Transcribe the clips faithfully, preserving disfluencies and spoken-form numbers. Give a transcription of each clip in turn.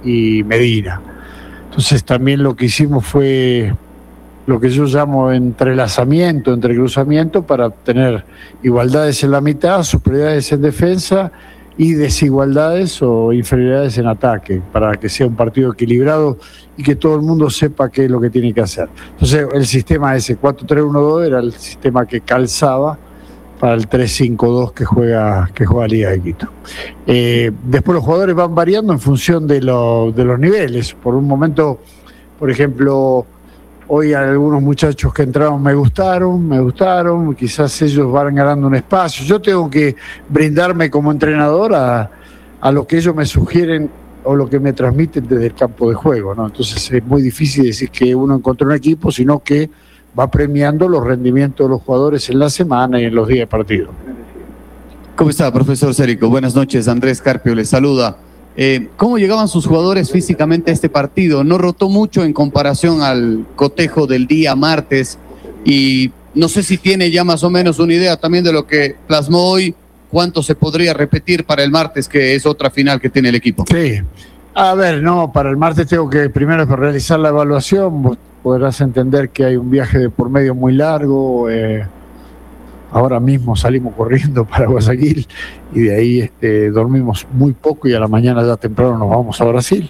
y Medina. Entonces también lo que hicimos fue lo que yo llamo entrelazamiento, entrecruzamiento, para obtener igualdades en la mitad, superioridades en defensa y desigualdades o inferioridades en ataque, para que sea un partido equilibrado y que todo el mundo sepa qué es lo que tiene que hacer. Entonces el sistema ese cuatro tres uno dos era el sistema que calzaba para el tres cinco dos que juega que juega Liga de Quito. Eh, después los jugadores van variando en función de, lo, de los niveles. Por un momento, por ejemplo, hoy algunos muchachos que entraron me gustaron, me gustaron, quizás ellos van ganando un espacio. Yo tengo que brindarme como entrenador a, a lo que ellos me sugieren o lo que me transmiten desde el campo de juego, ¿no? Entonces es muy difícil decir que uno encontró un equipo, sino que va premiando los rendimientos de los jugadores en la semana y en los días de partido. ¿Cómo está, profesor Cérico? Buenas noches, Andrés Carpio les saluda. Eh, ¿Cómo llegaban sus jugadores físicamente a este partido? ¿No rotó mucho en comparación al cotejo del día martes? Y no sé si tiene ya más o menos una idea también de lo que plasmó hoy, cuánto se podría repetir para el martes, que es otra final que tiene el equipo. Sí, a ver, no, para el martes tengo que primero realizar la evaluación. Vos podrás entender que hay un viaje de por medio muy largo. Eh, ahora mismo salimos corriendo para Guayaquil y de ahí este, dormimos muy poco y a la mañana ya temprano nos vamos a Brasil.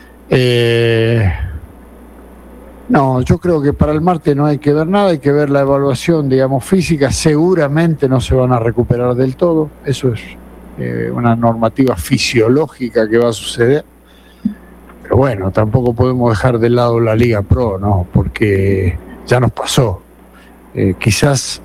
Eh, no, yo creo que para el martes no hay que ver nada, hay que ver la evaluación, digamos, física. Seguramente no se van a recuperar del todo, eso es eh, una normativa fisiológica que va a suceder. Pero bueno, tampoco podemos dejar de lado la Liga Pro, ¿no? Porque ya nos pasó. Eh, quizás,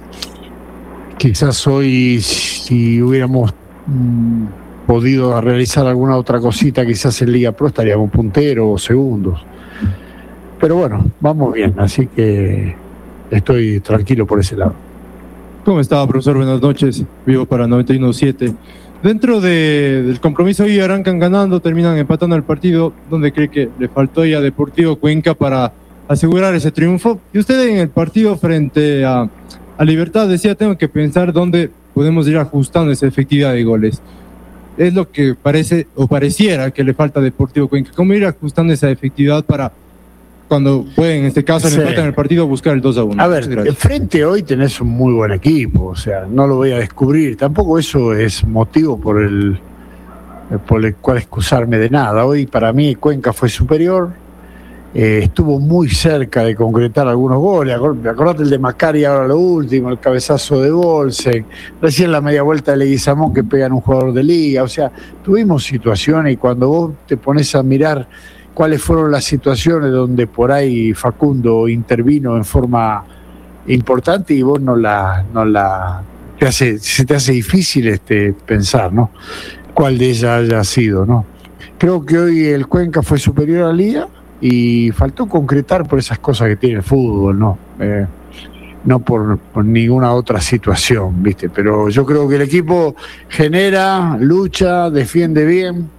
quizás hoy, si hubiéramos mmm, podido realizar alguna otra cosita, quizás en Liga Pro estaríamos punteros o segundos. Pero bueno, vamos bien, así que estoy tranquilo por ese lado. ¿Cómo está, profesor? Buenas noches. Vivo para noventa y uno punto siete. Dentro de, del compromiso hoy arrancan ganando, terminan empatando el partido. ¿Dónde cree que le faltó ya a Deportivo Cuenca para asegurar ese triunfo? Y usted en el partido frente a, a Libertad decía, tengo que pensar dónde podemos ir ajustando esa efectividad de goles. Es lo que parece o pareciera que le falta a Deportivo Cuenca. ¿Cómo ir ajustando esa efectividad para cuando pueden, en este caso, sí, el empate en el partido, buscar el dos a uno? A ver, el frente hoy tenés un muy buen equipo, o sea, no lo voy a descubrir. Tampoco eso es motivo por el, por el cual excusarme de nada. Hoy para mí Cuenca fue superior, eh, estuvo muy cerca de concretar algunos goles. Acordate el de Macari ahora lo último, el cabezazo de Bolsen, recién la media vuelta de Leguizamón que pegan un jugador de liga. O sea, tuvimos situaciones y cuando vos te pones a mirar cuáles fueron las situaciones donde por ahí Facundo intervino en forma importante y vos no la, no la te hace, se te hace difícil este pensar, ¿no? Cuál de ellas haya sido, ¿no? Creo que hoy el Cuenca fue superior a la Liga y faltó concretar por esas cosas que tiene el fútbol, ¿no? Eh, no por, por ninguna otra situación, ¿viste? Pero yo creo que el equipo genera, lucha, defiende bien.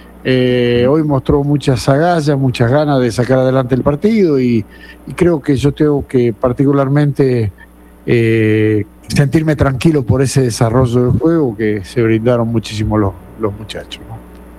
Eh, hoy mostró muchas agallas, muchas ganas de sacar adelante el partido y, y creo que yo tengo que particularmente eh, sentirme tranquilo por ese desarrollo del juego que se brindaron muchísimo los, los muchachos, ¿no?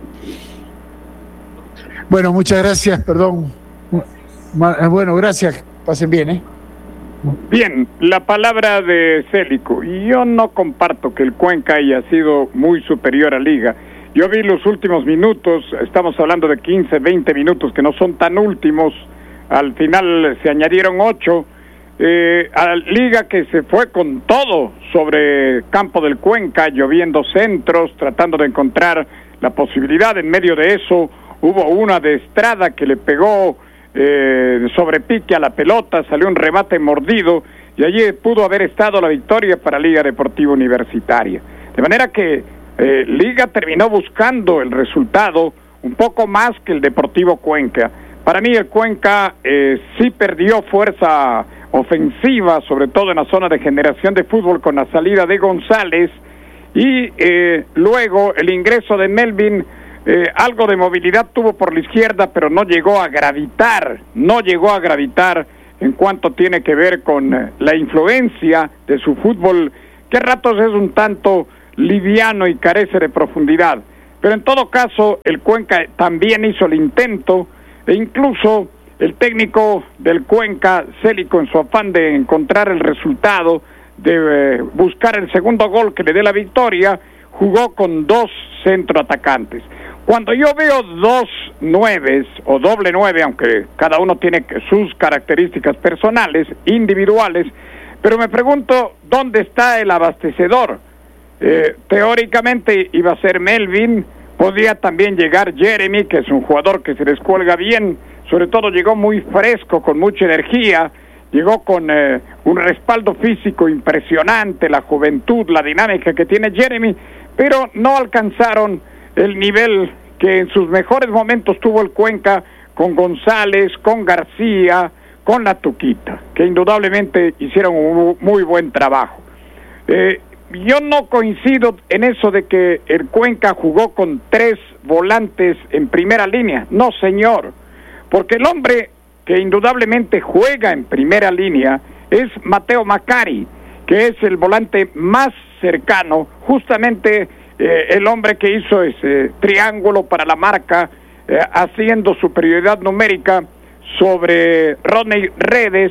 Bueno, muchas gracias, perdón. Bueno, gracias, pasen bien, ¿eh? Bien, la palabra de Célico. Yo no comparto que el Cuenca haya sido muy superior a Liga. Yo vi los últimos minutos, estamos hablando de quince, veinte minutos que no son tan últimos, al final se añadieron ocho, eh, a Liga que se fue con todo sobre campo del Cuenca, lloviendo centros, tratando de encontrar la posibilidad. En medio de eso hubo una de Estrada que le pegó eh, sobre pique a la pelota, salió un remate mordido y allí pudo haber estado la victoria para Liga Deportiva Universitaria. De manera que Eh, Liga terminó buscando el resultado un poco más que el Deportivo Cuenca. Para mí el Cuenca eh, sí perdió fuerza ofensiva, sobre todo en la zona de generación de fútbol con la salida de González y eh, luego el ingreso de Melvin, eh, algo de movilidad tuvo por la izquierda, pero no llegó a gravitar, no llegó a gravitar en cuanto tiene que ver con eh, la influencia de su fútbol, que a ratos es un tanto liviano y carece de profundidad. pero en todo caso el Cuenca también hizo el intento, e incluso el técnico del Cuenca, Célico, en su afán de encontrar el resultado, de eh, buscar el segundo gol que le dé la victoria, jugó con dos centroatacantes. Cuando yo veo dos nueves o doble nueve, aunque cada uno tiene sus características personales, individuales, pero me pregunto dónde está el abastecedor. Eh, teóricamente iba a ser Melvin, podía también llegar Jeremy, que es un jugador que se descuelga bien, sobre todo llegó muy fresco, con mucha energía, llegó con eh, un respaldo físico impresionante, la juventud, la dinámica que tiene Jeremy, pero no alcanzaron el nivel que en sus mejores momentos tuvo el Cuenca con González, con García, con la Tuquita, que indudablemente hicieron un muy buen trabajo. Eh, yo no coincido en eso de que el Cuenca jugó con tres volantes en primera línea, no señor, porque el hombre que indudablemente juega en primera línea es Mateo Macari, que es el volante más cercano, justamente eh, el hombre que hizo ese triángulo para la marca, eh, haciendo superioridad numérica sobre Rodney Redes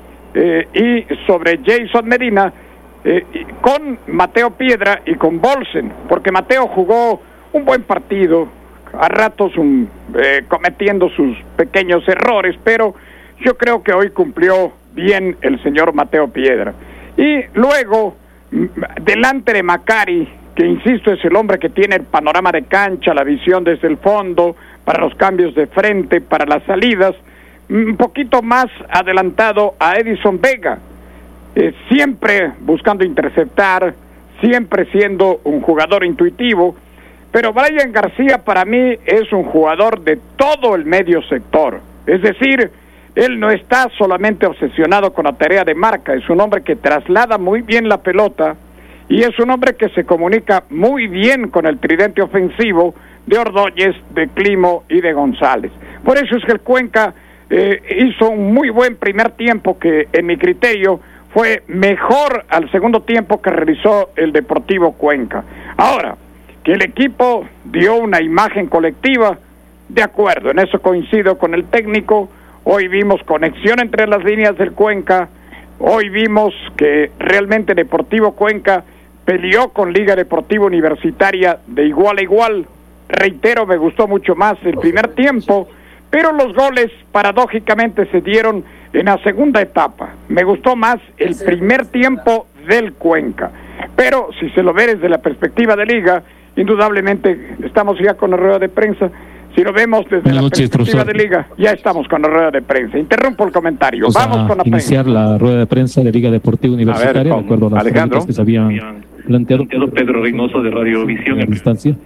eh, y sobre Jason Medina, eh, y con Mateo Piedra y con Bolsen, porque Mateo jugó un buen partido, a ratos un, eh, cometiendo sus pequeños errores, pero yo creo que hoy cumplió bien el señor Mateo Piedra. Y luego, delante de Macari, que insisto es el hombre que tiene el panorama de cancha, la visión desde el fondo, para los cambios de frente, para las salidas, un poquito más adelantado a Edison Vega, eh, siempre buscando interceptar, siempre siendo un jugador intuitivo, pero Brian García para mí es un jugador de todo el medio sector, es decir, él no está solamente obsesionado con la tarea de marca, es un hombre que traslada muy bien la pelota y es un hombre que se comunica muy bien con el tridente ofensivo de Ordóñez, de Climo y de González. Por eso es que el Cuenca eh, hizo un muy buen primer tiempo que en mi criterio fue mejor al segundo tiempo que realizó el Deportivo Cuenca. Ahora, que el equipo dio una imagen colectiva, de acuerdo, en eso coincido con el técnico. Hoy vimos conexión entre las líneas del Cuenca, hoy vimos que realmente Deportivo Cuenca peleó con Liga Deportiva Universitaria de igual a igual. Reitero, me gustó mucho más el primer tiempo, pero los goles paradójicamente se dieron en la segunda etapa. Me gustó más el primer tiempo del Cuenca, pero si se lo ve desde la perspectiva de Liga, indudablemente estamos ya con la rueda de prensa. Si lo vemos desde Buenas la noches, perspectiva profesor. de Liga, ya estamos con la rueda de prensa. Interrumpo el comentario. Vamos, Vamos con la iniciar prensa. la rueda de prensa de Liga Deportiva Universitaria, ver, de acuerdo a las preguntas que se habían planteado. Pedro Reynoso de Radiovisión en distancia.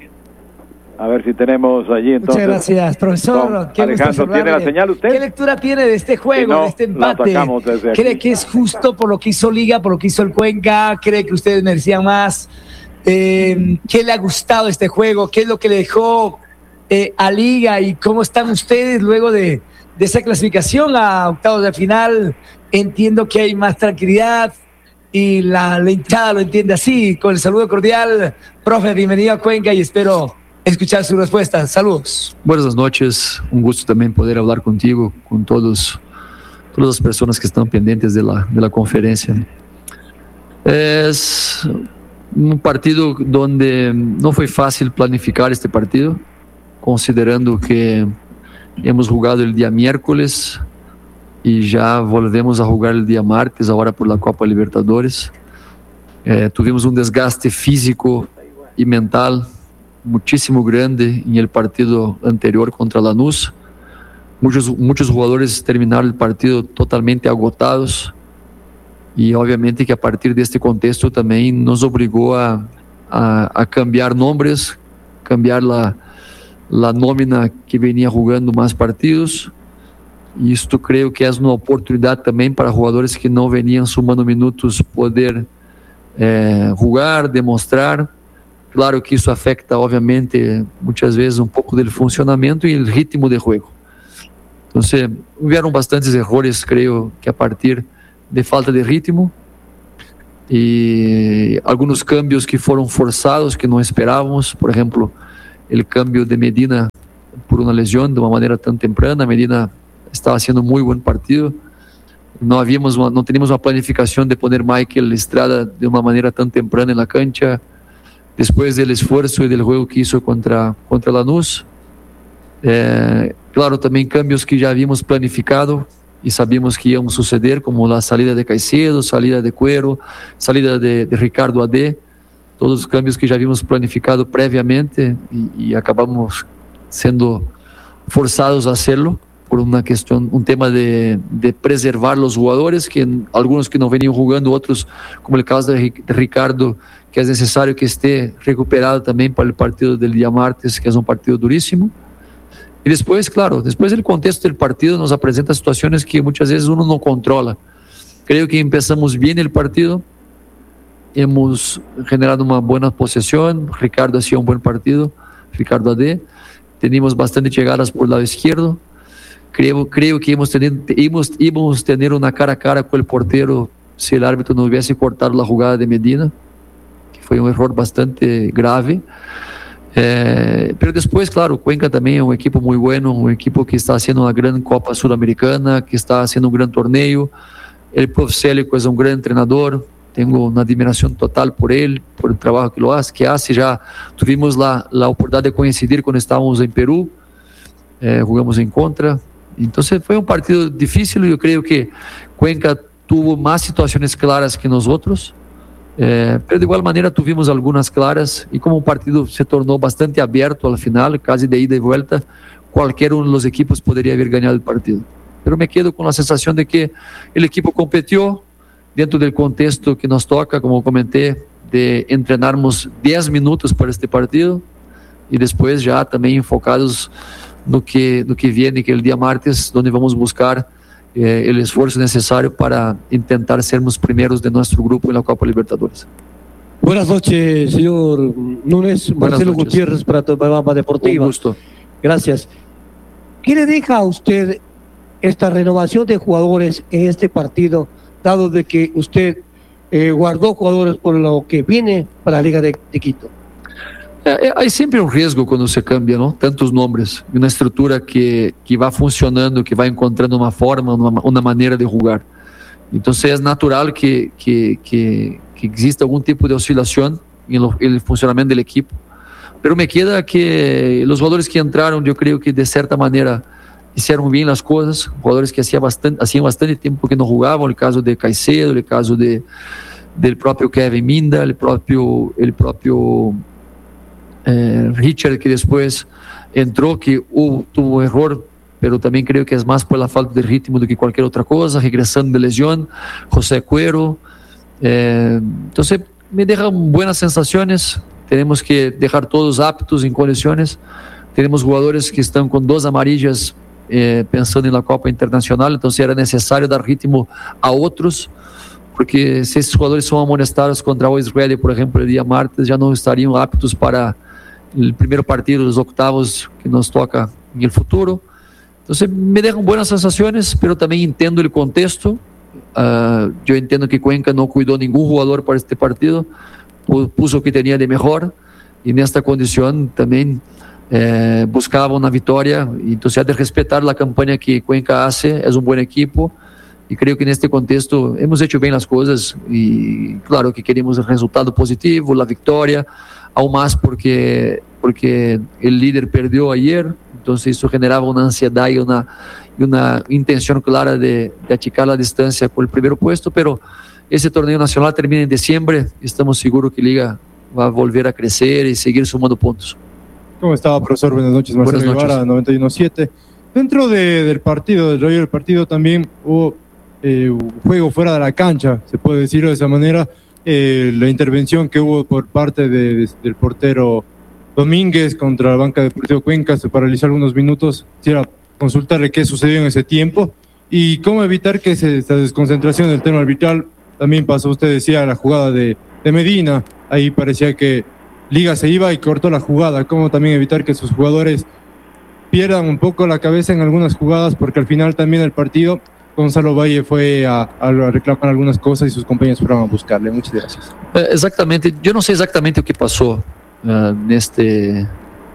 A ver si tenemos allí entonces. Muchas gracias, profesor. Qué Alejandro, ¿tiene la señal usted? ¿Qué lectura tiene de este juego, si no, de este empate? ¿Cree que es justo por lo que hizo Liga, por lo que hizo el Cuenca? ¿Cree que ustedes merecían más? Eh, ¿Qué le ha gustado este juego? ¿Qué es lo que le dejó eh, a Liga? ¿Y cómo están ustedes luego de, de esa clasificación a octavos de final? Entiendo que hay más tranquilidad y la, la hinchada lo entiende así. Con el saludo cordial, profe, bienvenido a Cuenca y espero escuchar su respuesta. Saludos. Buenas noches, un gusto también poder hablar contigo, con todos, todas las personas que están pendientes de la, de la conferencia. Es un partido donde no fue fácil planificar este partido, considerando que hemos jugado el día miércoles y ya volvemos a jugar el día martes, ahora por la Copa Libertadores. Eh, tuvimos un desgaste físico y mental muchísimo grande en el partido anterior contra Lanús. Muchos, muchos jugadores terminaron el partido totalmente agotados y obviamente que a partir de este contexto también nos obligó a, a, a cambiar nombres, cambiar la, la nómina que venía jugando más partidos, y esto creo que es una oportunidad también para jugadores que no venían sumando minutos poder eh, jugar, demostrar. Claro que isso afecta, obviamente, muitas vezes um pouco do funcionamento e o ritmo de jogo. Então, houveram bastantes erros, creio que a partir de falta de ritmo e alguns cambios que foram forçados, que não esperávamos. Por exemplo, el cambio de Medina por una lesión de una manera tan temprana. Medina estaba haciendo muy buen partido. No habíamos una, no teníamos una planificación de poner Michael Estrada de una manera tan temprana en la cancha. Después del esfuerzo y del juego que hizo contra, contra Lanús. Eh, claro, también cambios que ya habíamos planificado y sabíamos que iban a suceder, como la salida de Caicedo, salida de Cuero, salida de, de Ricardo A D, todos los cambios que ya habíamos planificado previamente y, y acabamos siendo forzados a hacerlo por una cuestión, un tema de, de preservar los jugadores, que algunos que no venían jugando, otros, como el caso de, de Ricardo, que es necesario que esté recuperado también para el partido del día martes, que es un partido durísimo. Y después, claro, después el contexto del partido nos presenta situaciones que muchas veces uno no controla. Creo que empezamos bien el partido, hemos generado una buena posesión, Ricardo hacía un buen partido, Ricardo A D, teníamos bastante llegadas por el lado izquierdo. Creo, creo que íbamos a tener, íbamos, íbamos tener una cara a cara con el portero si el árbitro no hubiese cortado la jugada de Medina, que fue un error bastante grave. Eh, pero después, claro, Cuenca también es un equipo muy bueno, un equipo que está haciendo una gran Copa Sudamericana, que está haciendo un gran torneo. El profe Célico es un gran entrenador, tengo una admiración total por él, por el trabajo que lo hace, que hace. Ya tuvimos la, la oportunidad de coincidir cuando estábamos en Perú, eh, jugamos en contra. Entonces fue un partido difícil. Yo creo que Cuenca tuvo más situaciones claras que nosotros, eh, pero de igual manera tuvimos algunas claras, y como el partido se tornó bastante abierto al final, casi de ida y vuelta, cualquier uno de los equipos podría haber ganado el partido. Pero me quedo con la sensación de que el equipo competió dentro del contexto que nos toca, como comenté, de entrenarmos diez minutos para este partido y después ya también enfocados no que, no que viene, que el día martes, donde vamos a buscar eh, el esfuerzo necesario para intentar sermos primeros de nuestro grupo en la Copa Libertadores. Buenas noches, señor Núñez. Marcelo Gutiérrez para Topamapa Deportiva. Un gusto. Gracias. ¿Qué le deja a usted esta renovación de jugadores en este partido, dado de que usted eh, guardó jugadores por lo que viene para la Liga de, de Quito? É, hay siempre un riesgo cuando se cambia, ¿no? Tantos nombres, una estructura que, que va funcionando, que va encontrando una forma, una, una manera de jugar. Entonces es natural que, que, que, que exista algún tipo de oscilación en, lo, en el funcionamiento del equipo. Pero me queda que los jugadores que entraron, yo creo que de cierta manera hicieron bien las cosas, jugadores que hacía bastante, hacían bastante tiempo que no jugaban, el caso de Caicedo, el caso de, del propio Kevin Minda, el propio... El propio Eh, Richard, que después entró, que hubo, tuvo un error, pero también creo que es más por la falta de ritmo do que cualquier otra cosa, regresando de lesión, José Cuero. Eh, entonces me dejan buenas sensaciones. Tenemos que dejar todos aptos en condiciones. Tenemos jugadores que están con dos amarillas eh, pensando en la Copa Internacional, entonces era necesario dar ritmo a otros, porque si esses jugadores son amonestados contra o Israel, por ejemplo, el día martes, ya no estarían aptos para el primer partido, los octavos que nos toca en el futuro. Entonces me dejan buenas sensaciones, pero también entiendo el contexto. Uh, yo entiendo que Cuenca no cuidó ningún jugador para este partido, puso o que tenía de mejor, y en esta condición también eh, buscaba una victoria. Entonces hay de respetar la campaña que Cuenca hace, es un buen equipo, y creo que en este contexto hemos hecho bien las cosas, y claro que queremos el resultado positivo, la victoria, aún más porque, porque el líder perdió ayer, entonces eso generaba una ansiedad y una, y una intención clara de, de achicar la distancia con el primer puesto, pero ese torneo nacional termina en diciembre, estamos seguros que Liga va a volver a crecer y seguir sumando puntos. ¿Cómo estaba, profesor? Buenas noches, Marcelo Buenas noches. Guevara, noventa y uno siete. Dentro de, del partido, del rollo del partido, también hubo eh, juego fuera de la cancha, se puede decirlo de esa manera. Eh, la intervención que hubo por parte de, de, del portero Domínguez contra la banca de Deportivo Cuenca se paralizó algunos minutos. Quisiera consultarle qué sucedió en ese tiempo y cómo evitar que se, esta desconcentración del tema arbitral. También pasó, usted decía, la jugada de, de Medina, ahí parecía que Liga se iba y cortó la jugada. Cómo también evitar que sus jugadores pierdan un poco la cabeza en algunas jugadas, porque al final también el partido Gonzalo Valle fue a, a reclamar algunas cosas y sus compañeros fueron a buscarle. Muchas gracias. Eh, exactamente, yo no sé exactamente o que passou uh, neste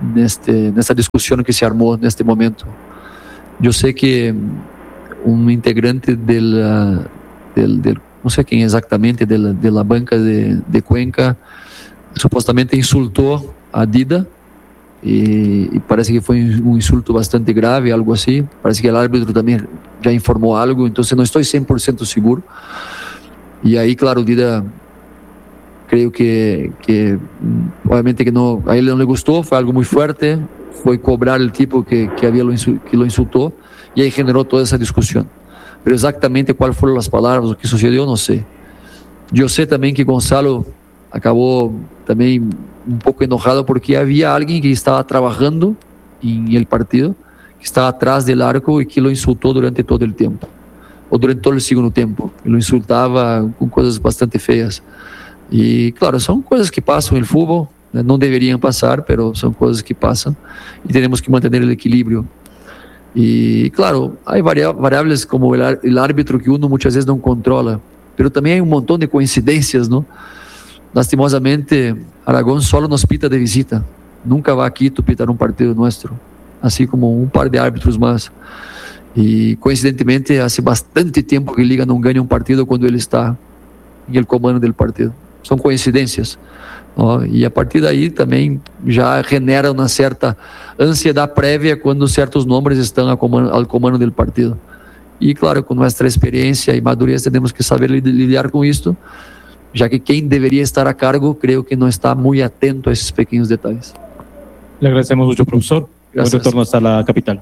neste, nessa discussão que se armou neste momento. Eu sei que um integrante del, del, del não sei quem exatamente, de, de la banca de, de Cuenca, supostamente insultou a Dida, e, e parece que foi um insulto bastante grave, algo assim. Parece que o árbitro também já informou algo, então não estou cem por cento seguro. E aí, claro, Dida, creio que, que obviamente que não, a ele não le gostou, foi algo muito forte, foi cobrar o tipo que, que, havia lo, que lo insultou, e aí generou toda essa discussão. Pero exatamente quais foram as palavras, o que sucedeu, não sei. Eu sei também que Gonzalo acabou também um pouco enojado porque havia alguém que estava trabalhando em el partido, que estava atrás do arco e que lo insultou durante todo o tempo, ou durante todo o segundo tempo, e lo insultava com coisas bastante feias. E claro, são coisas que passam no futebol, né? Não deveriam passar, mas são coisas que passam e temos que manter o equilíbrio. E claro, há variáveis como o árbitro que uno muitas vezes não controla, mas também há um montão de coincidências, não? Lastimosamente, Aragón solo nos pita de visita, nunca vai a Quito pitar um partido nosso, assim como um par de árbitros mais. E coincidentemente, há bastante tempo que Liga não ganha um partido quando ele está em el comando do partido. São coincidências. Oh, e a partir daí também já genera uma certa ansiedade prévia quando certos nomes estão ao comando, ao comando do partido. E claro, com nossa experiência e madurez temos que saber lidar com isso, já que quem deveria estar a cargo, creio que não está muito atento a esses pequenos detalhes. Le agradecemos mucho, profesor. Buen retorno hasta la capital.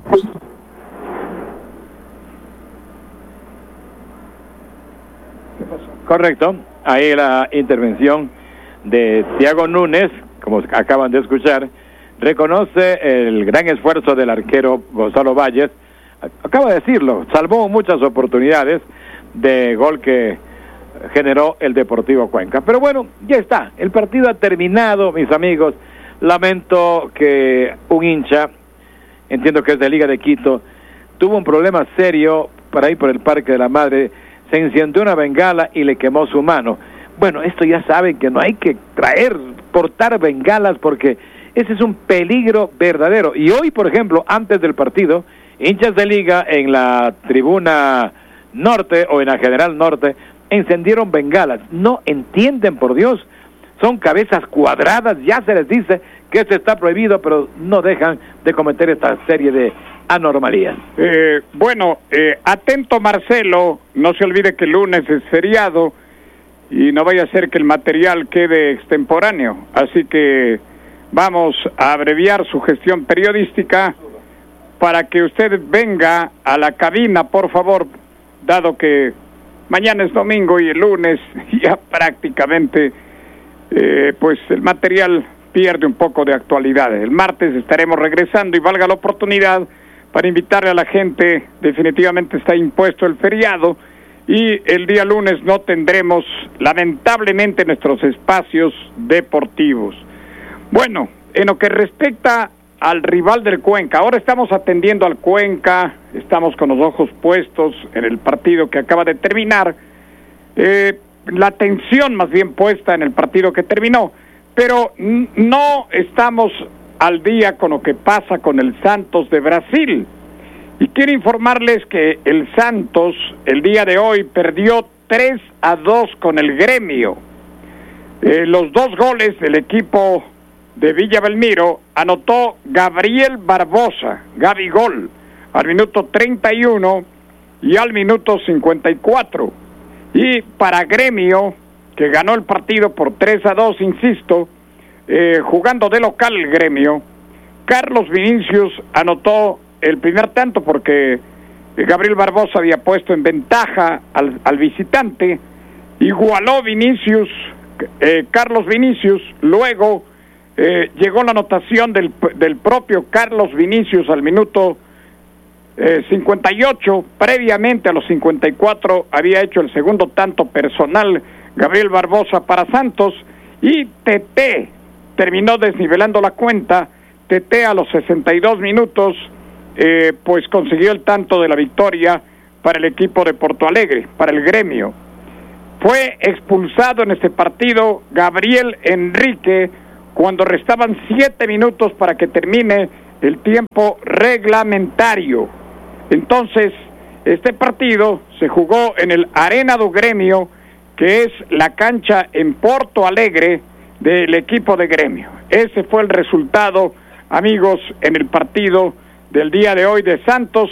Correcto, ahí la intervención de Thiago Núñez, como acaban de escuchar, reconoce el gran esfuerzo del arquero Gonzalo Valles. Acaba de decirlo, salvó muchas oportunidades de gol que generó el Deportivo Cuenca. Pero bueno, ya está, el partido ha terminado, mis amigos. Lamento que un hincha, entiendo que es de Liga de Quito, tuvo un problema serio para ir por el Parque de la Madre, se encendió una bengala y le quemó su mano. Bueno, esto ya saben que no hay que traer, portar bengalas porque ese es un peligro verdadero. Y hoy, por ejemplo, antes del partido, hinchas de Liga en la tribuna norte o en la General Norte encendieron bengalas. No entienden, por Dios, son cabezas cuadradas, ya se les dice que esto está prohibido, pero no dejan de cometer esta serie de anormalías. Eh, bueno, eh, atento Marcelo, no se olvide que el lunes es feriado y no vaya a ser que el material quede extemporáneo, así que vamos a abreviar su gestión periodística para que usted venga a la cabina, por favor, dado que mañana es domingo y el lunes ya prácticamente eh, pues el material pierde un poco de actualidad. El martes estaremos regresando y valga la oportunidad para invitarle a la gente, definitivamente está impuesto el feriado y el día lunes no tendremos lamentablemente nuestros espacios deportivos. Bueno, en lo que respecta al rival del Cuenca, ahora estamos atendiendo al Cuenca, estamos con los ojos puestos en el partido que acaba de terminar, eh, la atención más bien puesta en el partido que terminó, pero no estamos al día con lo que pasa con el Santos de Brasil. Y quiero informarles que el Santos el día de hoy perdió tres a dos con el Gremio. Eh, los dos goles del equipo de Villa Belmiro anotó Gabriel Barbosa, Gabigol, al minuto treinta y uno y al minuto cincuenta y cuatro. Y para Gremio, que ganó el partido por tres a dos, insisto, eh, jugando de local el Gremio, Carlos Vinicius anotó el primer tanto porque Gabriel Barbosa había puesto en ventaja al, al visitante, igualó Vinicius, eh, Carlos Vinicius, luego eh, llegó la anotación del, del propio Carlos Vinicius al minuto eh, cincuenta y ocho, previamente a los cincuenta y cuatro había hecho el segundo tanto personal Gabriel Barbosa para Santos, y Tete terminó desnivelando la cuenta. Tete a los sesenta y dos minutos eh, pues consiguió el tanto de la victoria para el equipo de Porto Alegre, para el Gremio. Fue expulsado en este partido Gabriel Enrique cuando restaban siete minutos para que termine el tiempo reglamentario. Entonces, este partido se jugó en el Arena do Grêmio, que es la cancha en Porto Alegre del equipo de Gremio. Ese fue el resultado, amigos, en el partido del día de hoy de Santos,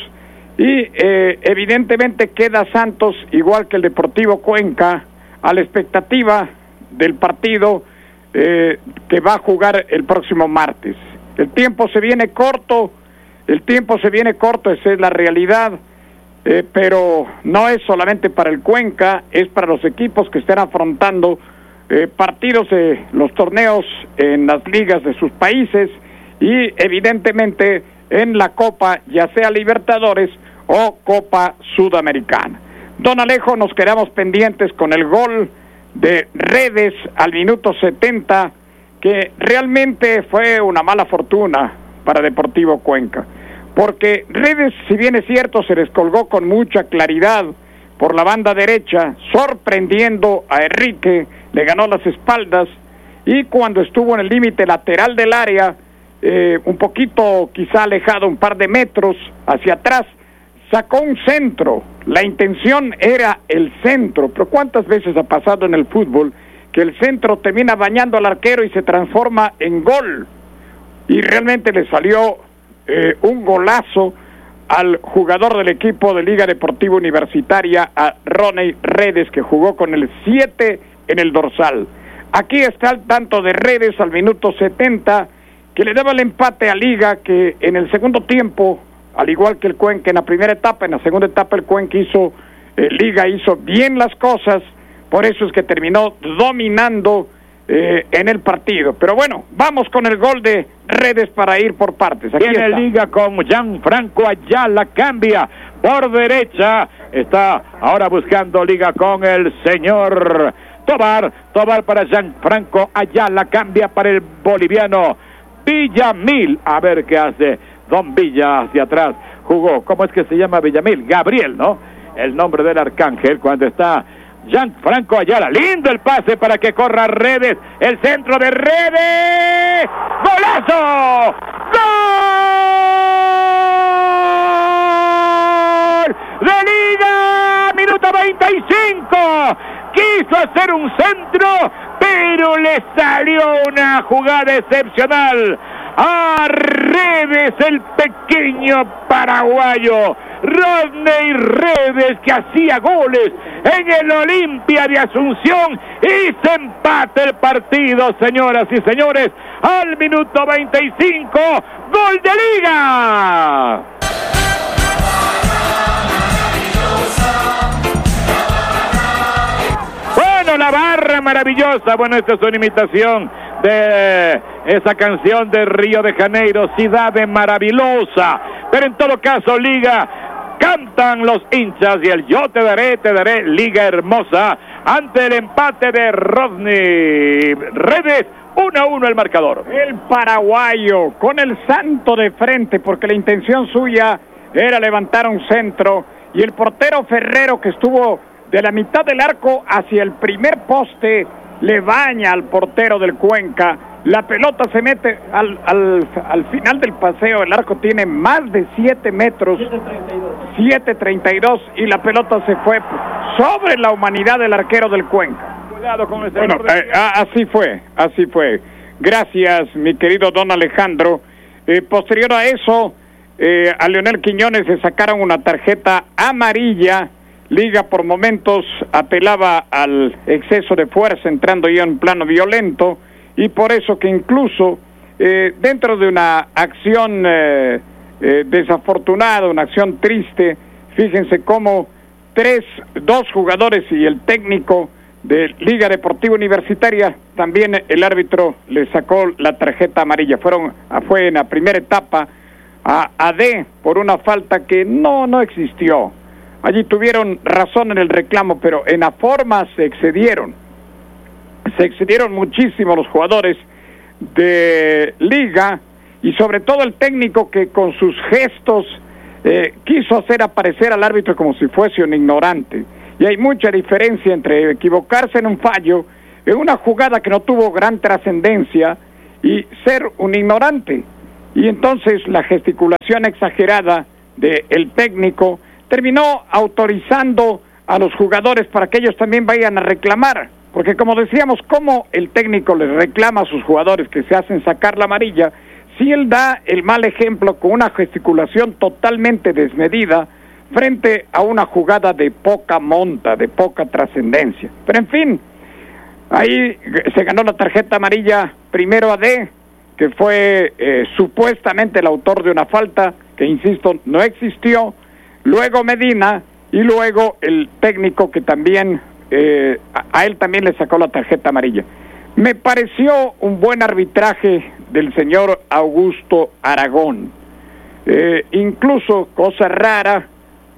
y eh, evidentemente queda Santos, igual que el Deportivo Cuenca, a la expectativa del partido eh, que va a jugar el próximo martes. El tiempo se viene corto, el tiempo se viene corto, esa es la realidad, eh, pero no es solamente para el Cuenca, es para los equipos que están afrontando eh, partidos de los torneos en las ligas de sus países y evidentemente en la Copa, ya sea Libertadores o Copa Sudamericana. Don Alejo, nos quedamos pendientes con el gol de Redes al minuto setenta, que realmente fue una mala fortuna para Deportivo Cuenca, porque Redes, si bien es cierto, se descolgó con mucha claridad por la banda derecha, sorprendiendo a Enrique, le ganó las espaldas, y cuando estuvo en el límite lateral del área, eh, un poquito quizá alejado, un par de metros hacia atrás, sacó un centro. La intención era el centro, pero ¿cuántas veces ha pasado en el fútbol que el centro termina bañando al arquero y se transforma en gol? Y realmente le salió eh, un golazo al jugador del equipo de Liga Deportiva Universitaria, a Ronnie Redes, que jugó con el siete en el dorsal. Aquí está el tanto de Redes al minuto setenta, que le daba el empate a Liga, que en el segundo tiempo, al igual que el Cuenca en la primera etapa, en la segunda etapa el Cuenca hizo, eh, Liga hizo bien las cosas, por eso es que terminó dominando eh, en el partido. Pero bueno, vamos con el gol de Redes para ir por partes. Aquí Tiene está Liga con Gianfranco Ayala, cambia por derecha, está ahora buscando Liga con el señor Tobar, Tobar para Gianfranco Ayala, cambia para el boliviano Villamil, a ver qué hace Don Villa hacia atrás, jugó, ¿cómo es que se llama Villamil? Gabriel, ¿no? El nombre del arcángel cuando está Gianfranco Ayala. Lindo el pase para que corra Redes, el centro de Redes, ¡golazo! ¡Gol de Liga! Minuto veinticinco. Quiso hacer un centro, pero le salió una jugada excepcional a Redes, el pequeño paraguayo Rodney Redes, que hacía goles en el Olimpia de Asunción, y se empata el partido, señoras y señores, al minuto veinticinco, gol de Liga. Bueno, la barra maravillosa, bueno, esta es una imitación de esa canción de Río de Janeiro, Cidade Maravillosa, pero en todo caso Liga, cantan los hinchas y el yo te daré, te daré, Liga hermosa, ante el empate de Rodney Redes, uno a uno el marcador. El paraguayo con el santo de frente, porque la intención suya era levantar un centro, y el portero Ferrero, que estuvo de la mitad del arco hacia el primer poste, le baña al portero del Cuenca. La pelota se mete al, al, al final del paseo. El arco tiene más de siete metros, siete treinta y dos, y la pelota se fue sobre la humanidad del arquero del Cuenca. Cuidado con ese. Bueno, eh, así fue, así fue. Gracias, mi querido don Alejandro. Eh, posterior a eso, eh, a Leonel Quiñones le sacaron una tarjeta amarilla. Liga por momentos apelaba al exceso de fuerza, entrando ya en plano violento, y por eso que incluso eh, dentro de una acción eh, eh, desafortunada, una acción triste, fíjense cómo tres, dos jugadores y el técnico de Liga Deportiva Universitaria, también el árbitro le sacó la tarjeta amarilla. Fueron, fue en la primera etapa a A D por una falta que no, no existió. Allí tuvieron razón en el reclamo, pero en la forma se excedieron. Se excedieron muchísimo los jugadores de Liga, y sobre todo el técnico, que con sus gestos eh, quiso hacer aparecer al árbitro como si fuese un ignorante. Y hay mucha diferencia entre equivocarse en un fallo, en una jugada que no tuvo gran trascendencia, y ser un ignorante. Y entonces la gesticulación exagerada del técnico terminó autorizando a los jugadores para que ellos también vayan a reclamar, porque como decíamos, ¿cómo el técnico les reclama a sus jugadores que se hacen sacar la amarilla si él da el mal ejemplo con una gesticulación totalmente desmedida frente a una jugada de poca monta, de poca trascendencia? Pero en fin, ahí se ganó la tarjeta amarilla primero a D, que fue eh, supuestamente el autor de una falta que, insisto, no existió, luego Medina y luego el técnico que también, eh, a, a él también le sacó la tarjeta amarilla. Me pareció un buen arbitraje del señor Augusto Aragón. Eh, incluso, cosa rara,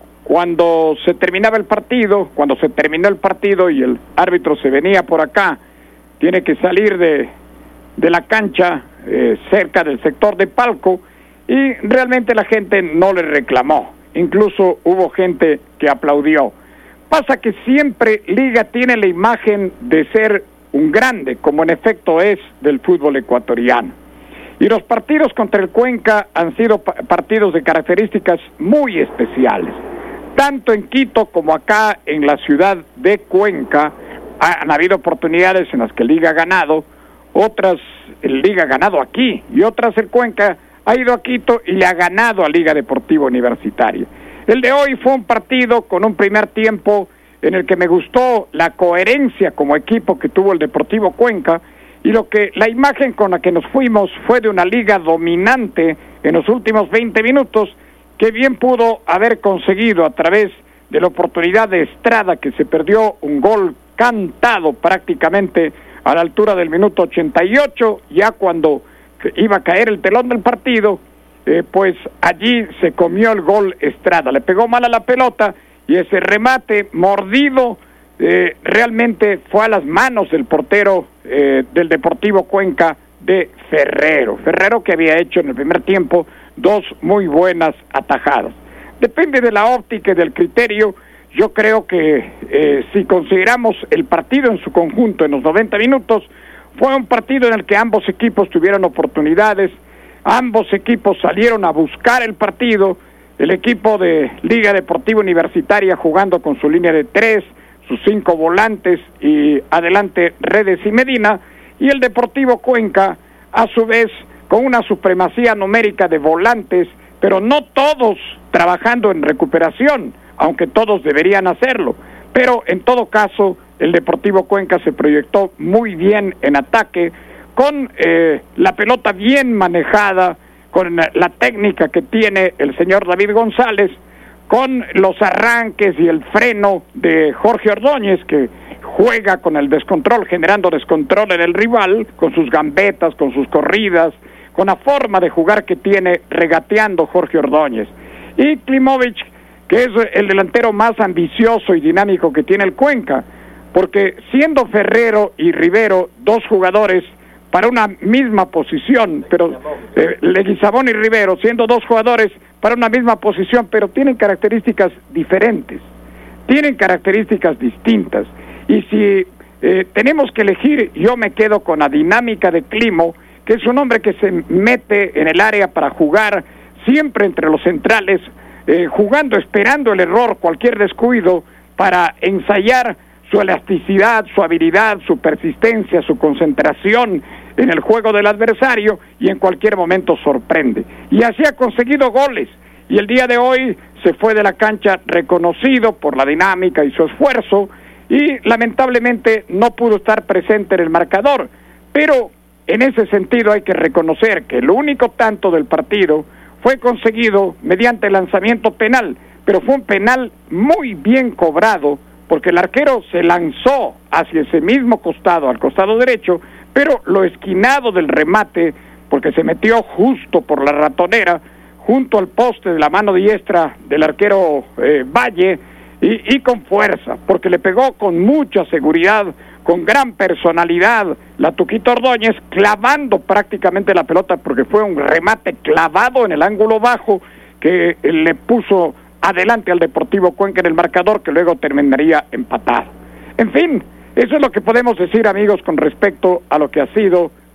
cuando se terminaba el partido, cuando se terminó el partido y el árbitro se venía por acá, tiene que salir de, de la cancha, eh, cerca del sector de palco, y realmente la gente no le reclamó. Incluso hubo gente que aplaudió. Pasa que siempre Liga tiene la imagen de ser un grande, como en efecto es del fútbol ecuatoriano. Y los partidos contra el Cuenca han sido pa- partidos de características muy especiales. Tanto en Quito como acá en la ciudad de Cuenca han habido oportunidades en las que Liga ha ganado, otras el Liga ha ganado aquí y otras el Cuenca ha ido a Quito y le ha ganado a Liga Deportiva Universitaria. El de hoy fue un partido con un primer tiempo en el que me gustó la coherencia como equipo que tuvo el Deportivo Cuenca, y lo que la imagen con la que nos fuimos fue de una Liga dominante en los últimos veinte minutos, que bien pudo haber conseguido a través de la oportunidad de Estrada, que se perdió un gol cantado prácticamente a la altura del minuto ochenta y ocho, ya cuando iba a caer el telón del partido, eh, pues allí se comió el gol Estrada, le pegó mal a la pelota y ese remate mordido eh, realmente fue a las manos del portero eh, del Deportivo Cuenca, de Ferrero. Ferrero, que había hecho en el primer tiempo dos muy buenas atajadas. Depende de la óptica y del criterio. Yo creo que eh, si consideramos el partido en su conjunto en los noventa minutos, fue un partido en el que ambos equipos tuvieron oportunidades, ambos equipos salieron a buscar el partido, el equipo de Liga Deportiva Universitaria jugando con su línea de tres, sus cinco volantes y adelante Redes y Medina, y el Deportivo Cuenca a su vez con una supremacía numérica de volantes, pero no todos trabajando en recuperación, aunque todos deberían hacerlo. Pero en todo caso, el Deportivo Cuenca se proyectó muy bien en ataque, con eh, la pelota bien manejada, con la técnica que tiene el señor David González, con los arranques y el freno de Jorge Ordóñez, que juega con el descontrol, generando descontrol en el rival, con sus gambetas, con sus corridas, con la forma de jugar que tiene regateando Jorge Ordóñez. Y Klimovic, que es el delantero más ambicioso y dinámico que tiene el Cuenca, porque siendo Ferrero y Rivero dos jugadores para una misma posición, pero eh, Leguizamón y Rivero siendo dos jugadores para una misma posición, pero tienen características diferentes, tienen características distintas, y si eh, tenemos que elegir, yo me quedo con la dinámica de Climo, que es un hombre que se mete en el área para jugar siempre entre los centrales, eh, jugando, esperando el error, cualquier descuido, para ensayar su elasticidad, su habilidad, su persistencia, su concentración en el juego del adversario, y en cualquier momento sorprende. Y así ha conseguido goles, y el día de hoy se fue de la cancha reconocido por la dinámica y su esfuerzo, y lamentablemente no pudo estar presente en el marcador, pero en ese sentido hay que reconocer que el único tanto del partido fue conseguido mediante el lanzamiento penal, pero fue un penal muy bien cobrado, porque el arquero se lanzó hacia ese mismo costado, al costado derecho, pero lo esquinado del remate, porque se metió justo por la ratonera, junto al poste de la mano diestra del arquero eh, Valle, y, y con fuerza, porque le pegó con mucha seguridad, con gran personalidad, la Tuquito Ordóñez, clavando prácticamente la pelota, porque fue un remate clavado en el ángulo bajo, que le puso adelante al Deportivo Cuenca en el marcador, que luego terminaría empatado. En fin, eso es lo que podemos decir, amigos, con respecto a lo que ha sido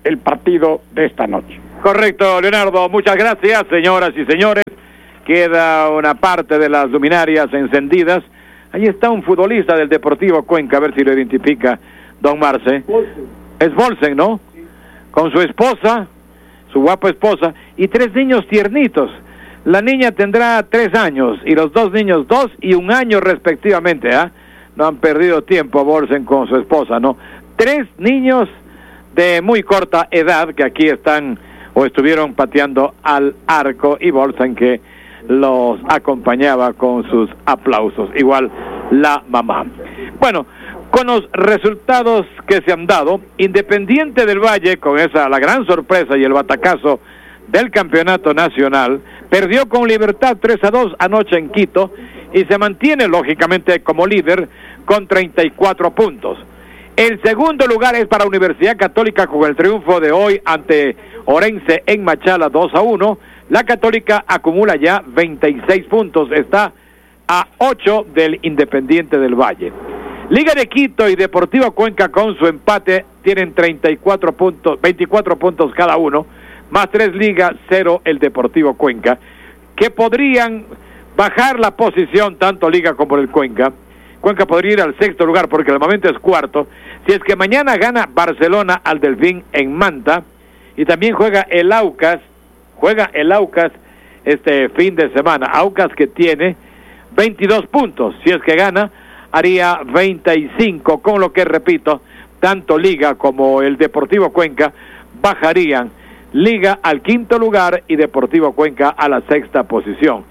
el partido de esta noche. Correcto, Leonardo, muchas gracias, señoras y señores. Queda una parte de las luminarias encendidas. Ahí está un futbolista del Deportivo Cuenca, a ver si lo identifica don Marce. Bolsen. Es Bolsen, ¿no? Sí. Con su esposa, su guapa esposa, y tres niños tiernitos. La niña tendrá tres años, y los dos niños dos y un año respectivamente, ¿ah? ¿eh? No han perdido tiempo Bolsen con su esposa, ¿no? Tres niños de muy corta edad que aquí están o estuvieron pateando al arco, y Bolsen que los acompañaba con sus aplausos, igual la mamá. Bueno, con los resultados que se han dado, Independiente del Valle, con esa la gran sorpresa y el batacazo del campeonato nacional, perdió con Libertad tres a dos anoche en Quito y se mantiene lógicamente como líder con treinta y cuatro puntos. El segundo lugar es para Universidad Católica con el triunfo de hoy ante Orense en Machala dos a uno. La Católica acumula ya veintiséis puntos, está a ocho del Independiente del Valle. Liga de Quito y Deportivo Cuenca con su empate tienen treinta y cuatro puntos, veinticuatro puntos cada uno, más tres Liga, cero el Deportivo Cuenca, que podrían bajar la posición tanto Liga como el Cuenca. Cuenca podría ir al sexto lugar porque al momento es cuarto. Si es que mañana gana Barcelona al Delfín en Manta, y también juega el Aucas, juega el Aucas este fin de semana. Aucas que tiene veintidós puntos. Si es que gana, haría veinticinco, con lo que, repito, tanto Liga como el Deportivo Cuenca bajarían. Liga al quinto lugar y Deportivo Cuenca a la sexta posición.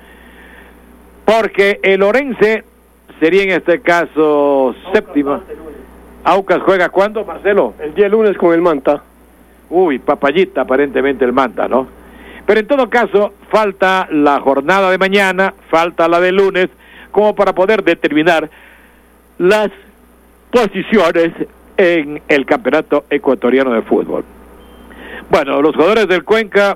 Porque el Orense sería en este caso séptima. Aucas juega ¿cuándo, Marcelo? El día lunes con el Manta. Uy, papayita aparentemente el Manta, ¿no? Pero en todo caso, falta la jornada de mañana, falta la de lunes, como para poder determinar las posiciones en el Campeonato Ecuatoriano de Fútbol. Bueno, los jugadores del Cuenca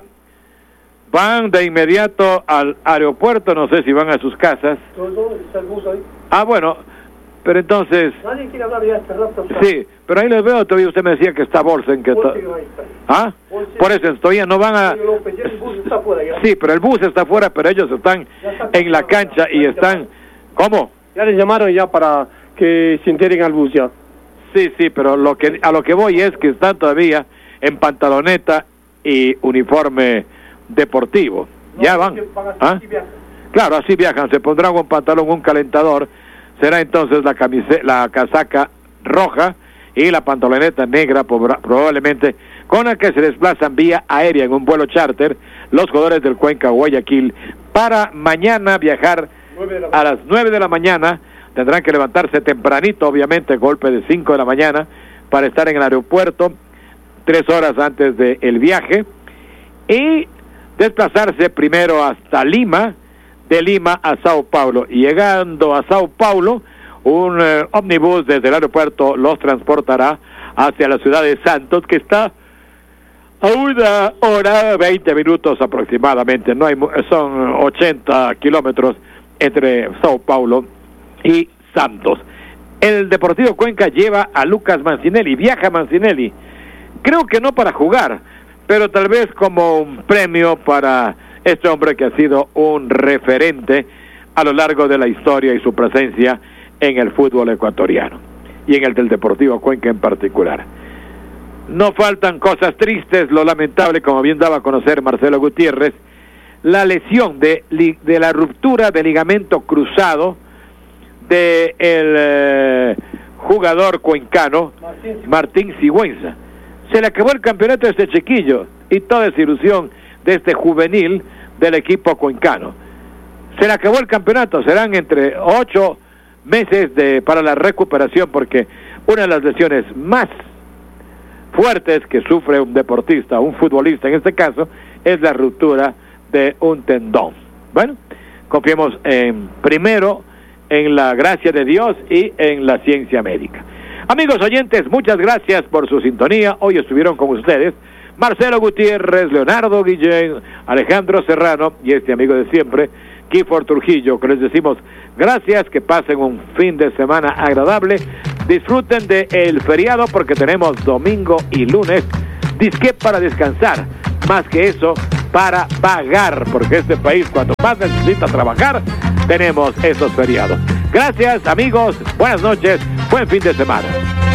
van de inmediato al aeropuerto, no sé si van a sus casas. ¿Está el bus ahí? Ah, bueno, pero entonces... Nadie quiere hablar ya este rato. Sí, pero ahí les veo, todavía usted me decía que está Bolsen, que está... ¿Ah? Por eso todavía no van a... El bus está fuera ya. Sí, pero el bus está fuera, pero ellos están en la cancha y están... ¿Cómo? Ya les llamaron ya para que se integren al bus ya. Sí, sí, pero lo que a lo que voy es que están todavía en pantaloneta y uniforme deportivo. No, ya van. van así, ¿Ah? así claro, así viajan. Se pondrán un pantalón, un calentador. Será entonces la camiseta, la casaca roja y la pantaloneta negra, probablemente con la que se desplazan vía aérea en un vuelo charter los jugadores del Cuenca Guayaquil para mañana viajar a las nueve de la mañana. Tendrán que levantarse tempranito, obviamente, golpe de cinco de la mañana, para estar en el aeropuerto tres horas antes del viaje y desplazarse primero hasta Lima, de Lima a Sao Paulo, y llegando a Sao Paulo un eh, ómnibus desde el aeropuerto los transportará hacia la ciudad de Santos, que está a una hora veinte minutos aproximadamente. No hay, son ochenta kilómetros entre Sao Paulo y Santos. El Deportivo Cuenca lleva a Lucas Mancinelli, viaja Mancinelli, creo que no para jugar, pero tal vez como un premio para este hombre que ha sido un referente a lo largo de la historia y su presencia en el fútbol ecuatoriano y en el del Deportivo Cuenca en particular. No faltan cosas tristes, lo lamentable, como bien daba a conocer Marcelo Gutiérrez, la lesión de, de la ruptura de ligamento cruzado de el eh, jugador cuencano Martín Sigüenza. Se le acabó el campeonato a este chiquillo y toda esa ilusión de este juvenil del equipo cuencano. Se le acabó el campeonato, serán entre ocho meses de para la recuperación, porque una de las lesiones más fuertes que sufre un deportista, un futbolista en este caso, es la ruptura de un tendón. Bueno, confiemos en primero en la gracia de Dios y en la ciencia médica. Amigos oyentes, muchas gracias por su sintonía. Hoy estuvieron con ustedes Marcelo Gutiérrez, Leonardo Guillén, Alejandro Serrano y este amigo de siempre, Clifford Trujillo, que les decimos gracias, que pasen un fin de semana agradable, disfruten del feriado porque tenemos domingo y lunes disque para descansar, más que eso, para pagar, porque este país cuando más necesita trabajar, tenemos esos feriados. Gracias, amigos, buenas noches, buen fin de semana.